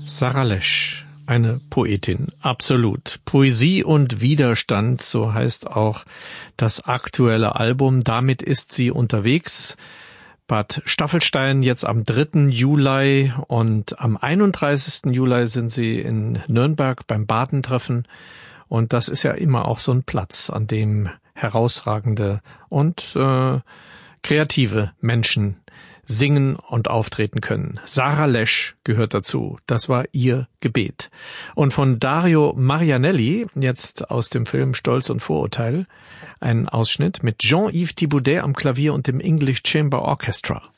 Sarah Lesch, eine Poetin, absolut. Poesie und Widerstand, so heißt auch das aktuelle Album. Damit ist sie unterwegs. Bad Staffelstein jetzt am 3. Juli und am 31. Juli sind sie in Nürnberg beim Badentreffen. Und das ist ja immer auch so ein Platz, an dem herausragende und kreative Menschen singen und auftreten können. Sarah Lesch gehört dazu. Das war ihr Gebet. Und von Dario Marianelli, jetzt aus dem Film Stolz und Vorurteil, ein Ausschnitt mit Jean-Yves Thibaudet am Klavier und dem English Chamber Orchestra.